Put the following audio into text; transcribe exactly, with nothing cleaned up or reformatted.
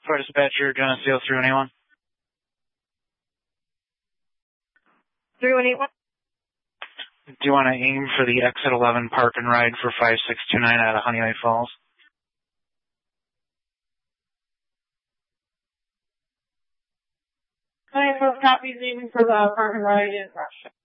For dispatcher, Geneseo three one eight one. three one eight one. Do you want to aim for the exit eleven park and ride for five six two nine out of Honeylake Falls? I will not be aiming for the park and ride in Russia.